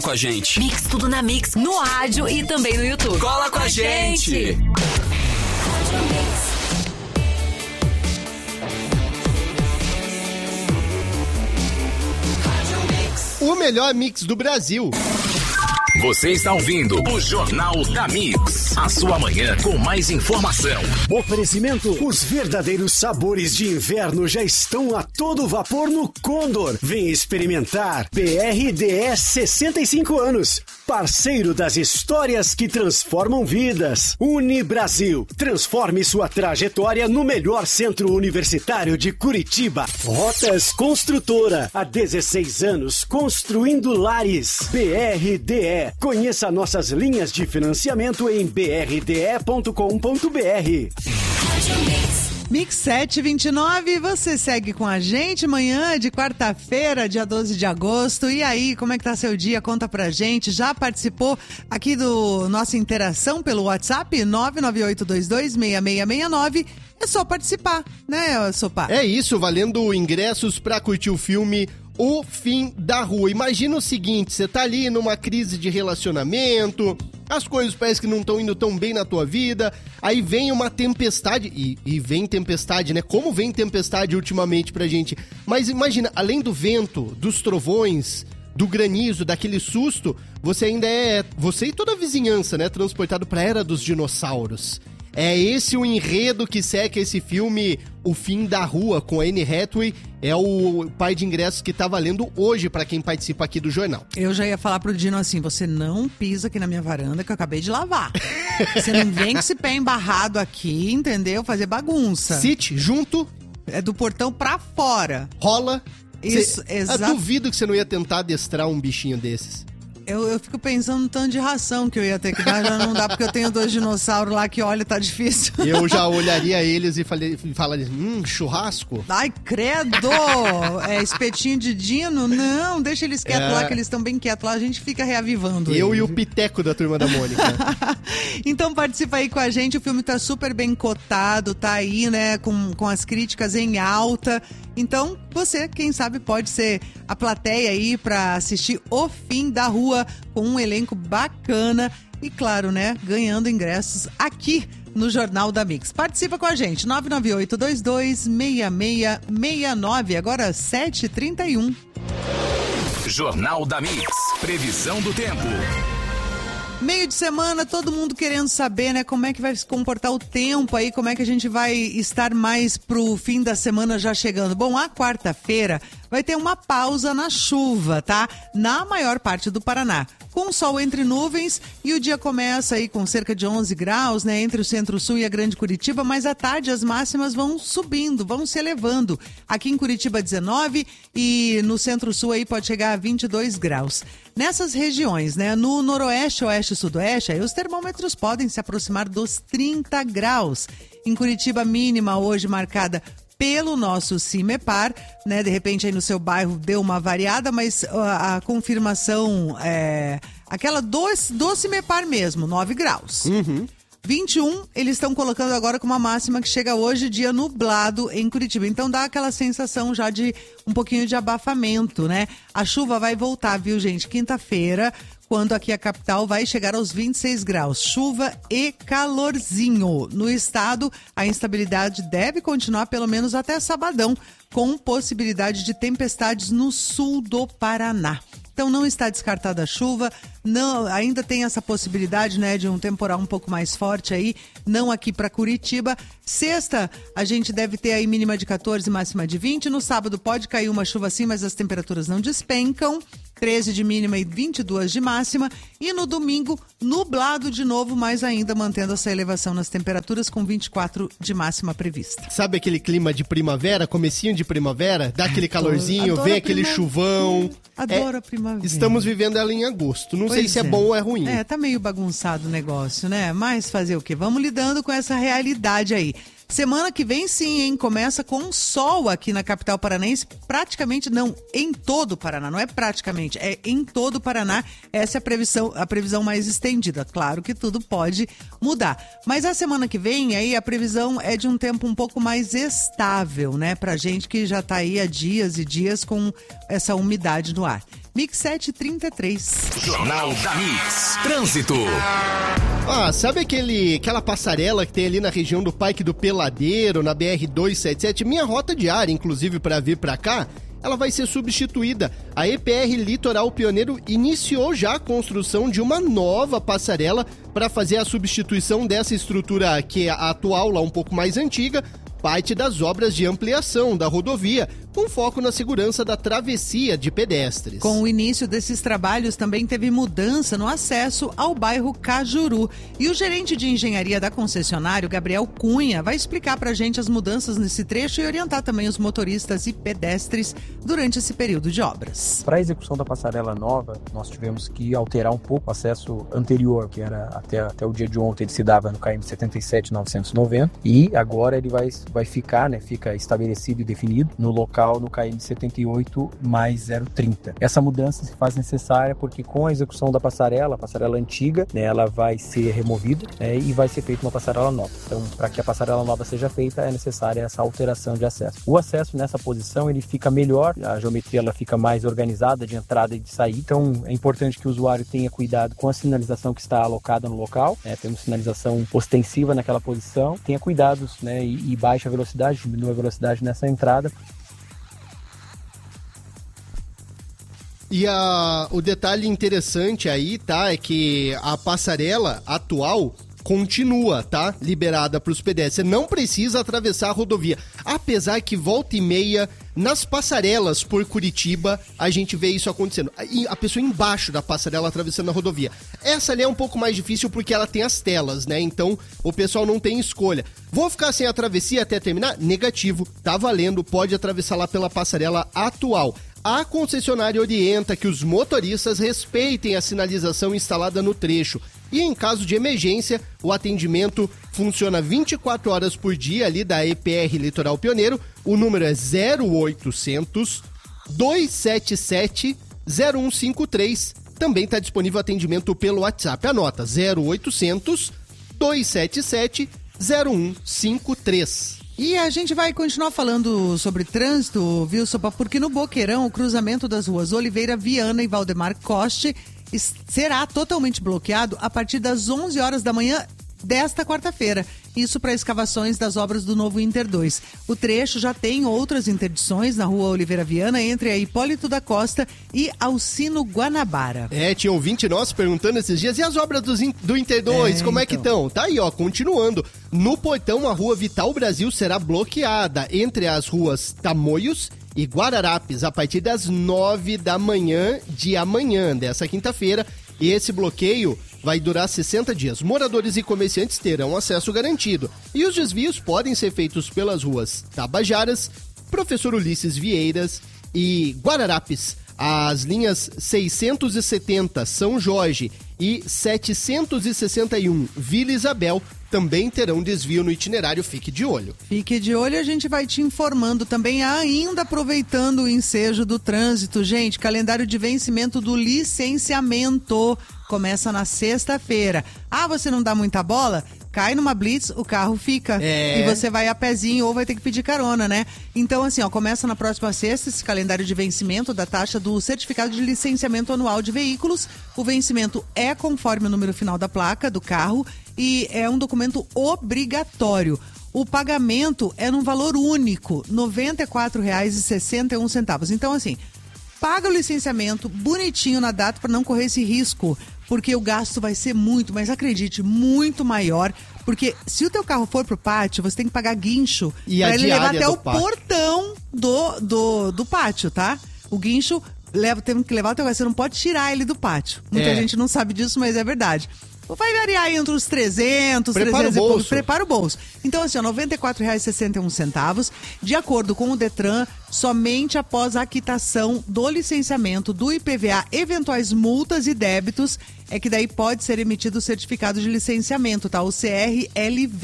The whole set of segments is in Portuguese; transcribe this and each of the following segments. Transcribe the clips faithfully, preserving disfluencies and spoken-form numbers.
Com a gente. Mix Tudo na Mix, no rádio e também no YouTube. Cola com a gente. O melhor mix do Brasil. Você está ouvindo o Jornal da Mix. A sua manhã com mais informação. Oferecimento: os verdadeiros sabores de inverno já estão a todo vapor no Condor. Vem experimentar. B R D S sessenta e cinco anos. Parceiro das histórias que transformam vidas. Unibrasil. Transforme sua trajetória no melhor centro universitário de Curitiba. Rotas Construtora. Há dezesseis anos construindo lares. B R D E. Conheça nossas linhas de financiamento em b r d e ponto com ponto b r. Mix sete e vinte e nove, você segue com a gente manhã de quarta-feira, dia doze de agosto. E aí, como é que tá seu dia? Conta pra gente. Já participou aqui do nossa interação pelo WhatsApp nove nove oito dois dois seis seis seis nove. É só participar, né, Sopá? É isso, valendo ingressos pra curtir o filme O Fim da Rua. Imagina o seguinte, você tá ali numa crise de relacionamento, as coisas parecem que não estão indo tão bem na tua vida, aí vem uma tempestade, e, e vem tempestade, né? Como vem tempestade ultimamente pra gente. Mas imagina, além do vento, dos trovões, do granizo, daquele susto, você ainda é, você e toda a vizinhança, né? Transportado pra Era dos Dinossauros. É esse o enredo que seca esse filme O Fim da Rua, com a Anne Hathaway. É o par de ingressos que tá valendo hoje pra quem participa aqui do jornal. Eu já ia falar pro Dino assim, você não pisa aqui na minha varanda que eu acabei de lavar. Você não vem com esse pé embarrado aqui, entendeu? Fazer bagunça. Sit junto. É do portão pra fora. Rola. Isso, exato. Eu duvido que você não ia tentar adestrar um bichinho desses. Eu, eu fico pensando no tanto de ração que eu ia ter que dar, já não dá, porque eu tenho dois dinossauros lá que, olha, tá difícil. Eu já olharia eles e falei, falaria, hum, churrasco? Ai, credo! É espetinho de dino? Não, deixa eles quietos é... lá, que eles estão bem quietos lá, a gente fica reavivando. Eu eles. E o Piteco da Turma da Mônica. Então participa aí com a gente, o filme tá super bem cotado, tá aí, né, com, com as críticas em alta. Então, você, quem sabe, pode ser a plateia aí pra assistir O Fim da Rua, com um elenco bacana e, claro, né, ganhando ingressos aqui no Jornal da Mix. Participa com a gente, nove nove oito dois dois seis seis seis nove, agora sete e trinta e um. Jornal da Mix, previsão do tempo. Meio de semana, todo mundo querendo saber, né, como é que vai se comportar o tempo aí, como é que a gente vai estar mais pro fim da semana já chegando. Bom, a quarta-feira vai ter uma pausa na chuva, tá? Na maior parte do Paraná. Com sol entre nuvens e o dia começa aí com cerca de onze graus, né, entre o Centro-Sul e a Grande Curitiba, mas à tarde as máximas vão subindo, vão se elevando. Aqui em Curitiba dezenove e no Centro-Sul aí pode chegar a vinte e dois graus. Nessas regiões, né, no Noroeste, Oeste e Sudoeste, aí os termômetros podem se aproximar dos trinta graus. Em Curitiba, mínima hoje marcada pelo nosso CIMEPAR, né? De repente aí no seu bairro deu uma variada, mas a, a confirmação é aquela do, do CIMEPAR mesmo, nove graus. Uhum. vinte e um, eles estão colocando agora com uma máxima que chega hoje, dia nublado em Curitiba. Então dá aquela sensação já de um pouquinho de abafamento, né? A chuva vai voltar, viu, gente? Quinta-feira, quando aqui a capital vai chegar aos vinte e seis graus. Chuva e calorzinho. No estado, a instabilidade deve continuar pelo menos até sabadão, com possibilidade de tempestades no sul do Paraná. Então não está descartada a chuva, não, ainda tem essa possibilidade, né, de um temporal um pouco mais forte aí, não aqui para Curitiba. Sexta, a gente deve ter aí mínima de quatorze, máxima de vinte. No sábado pode cair uma chuva sim, mas as temperaturas não despencam. treze de mínima e vinte e dois de máxima. E no domingo, nublado de novo, mas ainda mantendo essa elevação nas temperaturas com vinte e quatro de máxima prevista. Sabe aquele clima de primavera, comecinho de primavera? Dá aquele calorzinho, adoro vem aquele primavera. chuvão. Adoro é, a primavera. Estamos vivendo ela em agosto. Não Pois sei se é. é bom ou é ruim. É, tá meio bagunçado o negócio, né? Mas fazer o quê? Vamos lidando com essa realidade aí. Semana que vem sim, hein? Começa com sol aqui na capital paranaense, praticamente não, em todo o Paraná, não é praticamente, é em todo o Paraná. Essa é a previsão, a previsão mais estendida. Claro que tudo pode mudar, mas a semana que vem aí a previsão é de um tempo um pouco mais estável, né? Pra gente que já tá aí há dias e dias com essa umidade no ar. Mix sete e trinta e três. Jornal da Mix. Trânsito. Ah, sabe aquele, aquela passarela que tem ali na região do Parque do Peladeiro, na B R duzentos e setenta e sete? Minha rota diária, inclusive, para vir para cá, ela vai ser substituída. A E P R Litoral Pioneiro iniciou já a construção de uma nova passarela para fazer a substituição dessa estrutura que é a atual, lá um pouco mais antiga, parte das obras de ampliação da rodovia, com foco na segurança da travessia de pedestres. Com o início desses trabalhos, também teve mudança no acesso ao bairro Cajuru. E o gerente de engenharia da concessionária, Gabriel Cunha, vai explicar pra gente as mudanças nesse trecho e orientar também os motoristas e pedestres durante esse período de obras. Para a execução da passarela nova, nós tivemos que alterar um pouco o acesso anterior, que era até, até o dia de ontem, ele se dava no K M setenta e sete novecentos e noventa, e agora ele vai, vai ficar, né, fica estabelecido e definido no local no K M setenta e oito mais zero trinta. Essa mudança se faz necessária porque com a execução da passarela, a passarela antiga, né, ela vai ser removida, né, e vai ser feita uma passarela nova. Então, para que a passarela nova seja feita, é necessária essa alteração de acesso. O acesso nessa posição, ele fica melhor, a geometria ela fica mais organizada de entrada e de saída. Então, é importante que o usuário tenha cuidado com a sinalização que está alocada no local, né, temos sinalização ostensiva naquela posição, tenha cuidados, né, e, e baixe a velocidade, diminua a velocidade nessa entrada. E a, o detalhe interessante aí, tá, é que a passarela atual continua, tá, liberada para os pedestres. Você não precisa atravessar a rodovia. Apesar que volta e meia, nas passarelas por Curitiba, a gente vê isso acontecendo. A pessoa embaixo da passarela atravessando a rodovia. Essa ali é um pouco mais difícil porque ela tem as telas, né? Então o pessoal não tem escolha. Vou ficar sem a travessia até terminar? Negativo. Tá valendo, pode atravessar lá pela passarela atual. A concessionária orienta que os motoristas respeitem a sinalização instalada no trecho e, em caso de emergência, o atendimento funciona vinte e quatro horas por dia ali da E P R Litoral Pioneiro. O número é zero oitocentos, dois sete sete, zero um cinco três. Também está disponível atendimento pelo WhatsApp. Anota, zero oitocentos, dois sete sete, zero um cinco três. E a gente vai continuar falando sobre trânsito, viu, Sopa? Porque no Boqueirão, o cruzamento das ruas Oliveira Viana e Valdemar Coste será totalmente bloqueado a partir das onze horas da manhã desta quarta-feira. Isso para escavações das obras do novo Inter dois. O trecho já tem outras interdições na rua Oliveira Viana, entre a Hipólito da Costa e Alcino Guanabara. É, tinha ouvinte nosso perguntando esses dias, e as obras do, do Inter dois, é, como é então. que estão? Tá aí, ó, continuando. No portão, a rua Vital Brasil será bloqueada entre as ruas Tamoios e Guararapes, a partir das nove da manhã de amanhã, dessa quinta-feira. E esse bloqueio vai durar sessenta dias. Moradores e comerciantes terão acesso garantido. E os desvios podem ser feitos pelas ruas Tabajaras, Professor Ulisses Vieiras e Guararapes. As linhas seiscentos e setenta São Jorge e setecentos e sessenta e um Vila Isabel também terão desvio no itinerário. Fique de olho. Fique de olho, a gente vai te informando também, ainda aproveitando o ensejo do trânsito. Gente, calendário de vencimento do licenciamento começa na sexta-feira. Ah, você não dá muita bola? Cai numa blitz, o carro fica. É. E você vai a pezinho ou vai ter que pedir carona, né? Então, assim, ó, começa na próxima sexta esse calendário de vencimento da taxa do certificado de licenciamento anual de veículos. O vencimento é conforme o número final da placa do carro e é um documento obrigatório. O pagamento é num valor único, noventa e quatro reais e sessenta e um centavos. Então, assim, paga o licenciamento bonitinho na data para não correr esse risco, porque o gasto vai ser muito, mas acredite, muito maior, porque se o teu carro for pro pátio, você tem que pagar guincho para ele levar até o pátio. portão do, do, do pátio, tá? O guincho leva, tem que levar o teu carro, você não pode tirar ele do pátio. Muita é. gente não sabe disso, mas é verdade. Vai variar entre os trezentos, Prepara trezentos o e bolso. poucos. Prepara o bolso. Então, assim, ó, noventa e quatro reais e sessenta e um centavos. De acordo com o Detran, somente após a quitação do licenciamento, do I P V A, eventuais multas e débitos, é que daí pode ser emitido o certificado de licenciamento, tá? O C R L V.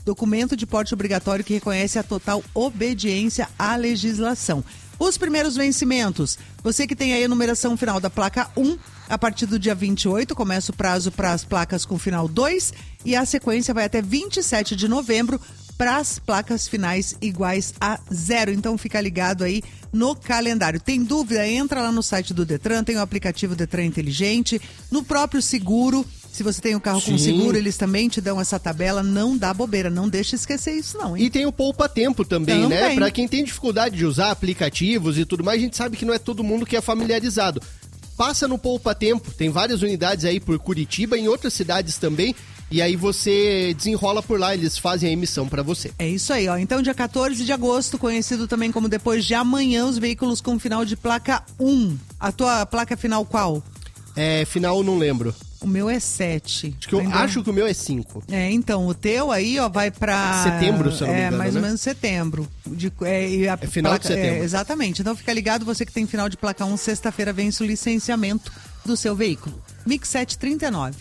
documento de porte obrigatório que reconhece a total obediência à legislação. Os primeiros vencimentos, você que tem aí a numeração final da placa um, a partir do dia vinte e oito, começa o prazo para as placas com final dois e a sequência vai até vinte e sete de novembro para as placas finais iguais a zero. Então fica ligado aí no calendário. Tem dúvida? Entra lá no site do Detran, tem o aplicativo Detran Inteligente, no próprio seguro. Se você tem um carro Sim. com seguro, eles também te dão essa tabela. Não dá bobeira, não deixa esquecer isso não, hein? E tem o Poupa Tempo também, também. né? Pra quem tem dificuldade de usar aplicativos e tudo mais, a gente sabe que não é todo mundo que é familiarizado. Passa no Poupa Tempo, tem várias unidades aí por Curitiba, em outras cidades também. E aí você desenrola por lá, eles fazem a emissão pra você. É isso aí, ó. Então, dia quatorze de agosto, conhecido também como depois de amanhã, os veículos com final de placa um. A tua placa final qual? É, final não lembro. O meu é sete. Acho que eu Ainda... acho que o meu é cinco. É, então, o teu aí, ó, vai pra... Setembro, se eu não me engano, É, mais né? ou menos setembro. De, é, a é final placa, de setembro. É, exatamente. Então, fica ligado, você que tem final de placa um, sexta-feira vence o licenciamento do seu veículo. Mix sete trinta e nove.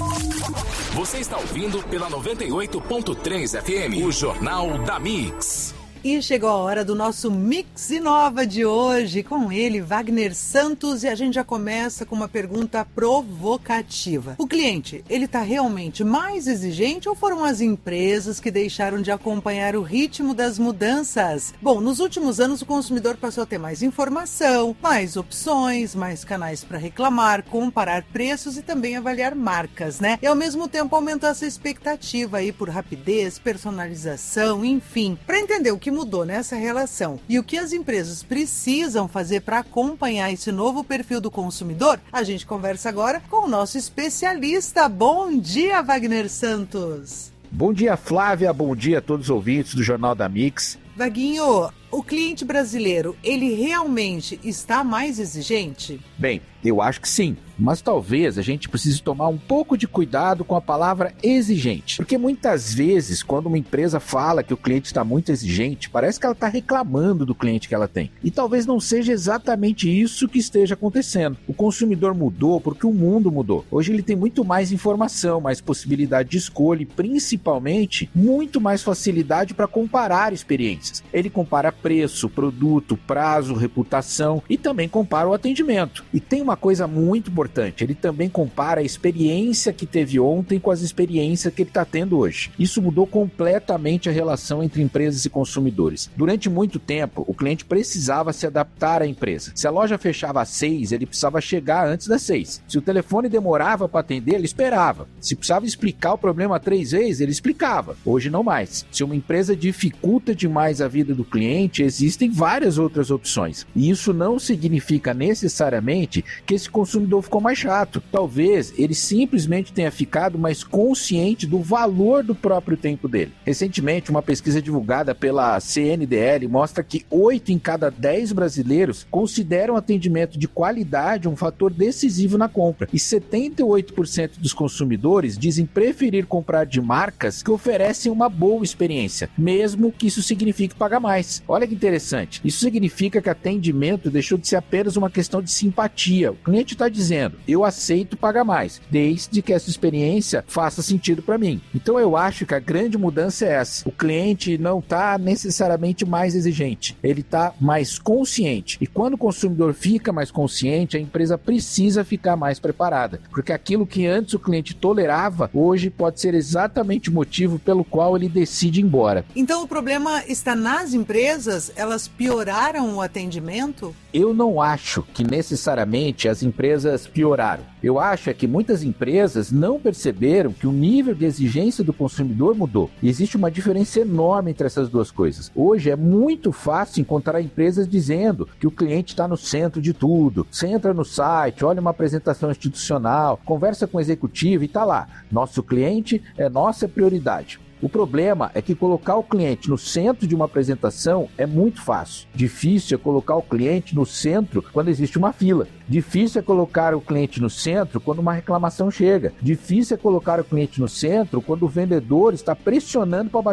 Você está ouvindo pela noventa e oito ponto três F M, o Jornal da Mix. E chegou a hora do nosso Mix Inova de hoje, com ele, Wagner Santos, e a gente já começa com uma pergunta provocativa. O cliente, ele está realmente mais exigente ou foram as empresas que deixaram de acompanhar o ritmo das mudanças? Bom, nos últimos anos o consumidor passou a ter mais informação, mais opções, mais canais para reclamar, comparar preços e também avaliar marcas, né? E ao mesmo tempo aumentou essa expectativa aí por rapidez, personalização, enfim. Para entender o que mudou nessa relação e o que as empresas precisam fazer para acompanhar esse novo perfil do consumidor, a gente conversa agora com o nosso especialista. Bom dia, Wagner Santos. Bom dia, Flávia. Bom dia a todos os ouvintes do Jornal da Mix. Vaguinho, o cliente brasileiro, ele realmente está mais exigente? Bem, eu acho que sim, mas talvez a gente precise tomar um pouco de cuidado com a palavra exigente, porque muitas vezes quando uma empresa fala que o cliente está muito exigente, parece que ela está reclamando do cliente que ela tem, e talvez não seja exatamente isso que esteja acontecendo. O consumidor mudou porque o mundo mudou. Hoje ele tem muito mais informação, mais possibilidade de escolha e principalmente muito mais facilidade para comparar experiências. Ele compara preço, produto, prazo, reputação e também compara o atendimento. E tem uma coisa muito importante, ele também compara a experiência que teve ontem com as experiências que ele está tendo hoje. Isso mudou completamente a relação entre empresas e consumidores. Durante muito tempo, o cliente precisava se adaptar à empresa. Se a loja fechava às seis, ele precisava chegar antes das seis. Se o telefone demorava para atender, ele esperava. Se precisava explicar o problema três vezes, ele explicava. Hoje não mais. Se uma empresa dificulta demais a vida do cliente, existem várias outras opções. E isso não significa necessariamente que esse consumidor ficou mais chato. Talvez ele simplesmente tenha ficado mais consciente do valor do próprio tempo dele. Recentemente, uma pesquisa divulgada pela C N D L mostra que oito em cada dez brasileiros consideram atendimento de qualidade um fator decisivo na compra. E setenta e oito por cento dos consumidores dizem preferir comprar de marcas que oferecem uma boa experiência, mesmo que isso signifique pagar mais. Olha que interessante. Isso significa que atendimento deixou de ser apenas uma questão de simpatia. O cliente está dizendo, eu aceito pagar mais, desde que essa experiência faça sentido para mim. Então eu acho que a grande mudança é essa. O cliente não está necessariamente mais exigente, ele está mais consciente. E quando o consumidor fica mais consciente, a empresa precisa ficar mais preparada, porque aquilo que antes o cliente tolerava, hoje pode ser exatamente o motivo pelo qual ele decide ir embora. Então o problema está nas empresas? Elas pioraram o atendimento? Eu não acho que necessariamente as empresas pioraram. Eu acho é que muitas empresas não perceberam que o nível de exigência do consumidor mudou. E existe uma diferença enorme entre essas duas coisas. Hoje é muito fácil encontrar empresas dizendo que o cliente está no centro de tudo. Você entra no site, olha uma apresentação institucional, conversa com o executivo e está lá. Nosso cliente é nossa prioridade. O problema é que colocar o cliente no centro de uma apresentação é muito fácil. Difícil é colocar o cliente no centro quando existe uma fila. Difícil é colocar o cliente no centro quando uma reclamação chega. Difícil é colocar o cliente no centro quando o vendedor está pressionando para